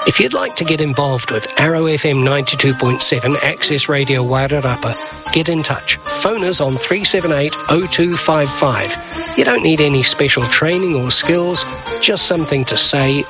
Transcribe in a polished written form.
If you'd like to get involved with Arrow FM 92.7 Access Radio Wairarapa, get in touch. Phone us on 378-0255. You don't need any special training or skills, just something to say